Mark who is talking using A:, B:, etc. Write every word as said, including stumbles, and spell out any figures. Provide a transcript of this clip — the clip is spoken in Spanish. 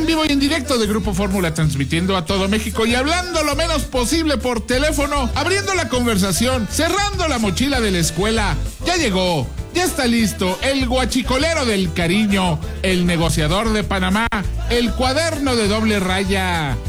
A: vivo y en directo de Grupo Fórmula, transmitiendo a todo México y hablando lo menos posible por teléfono, abriendo la conversación, cerrando la mochila de la escuela. Ya llegó, ya está listo, el guachicolero del cariño, el negociador de Panamá, el cuaderno de doble raya.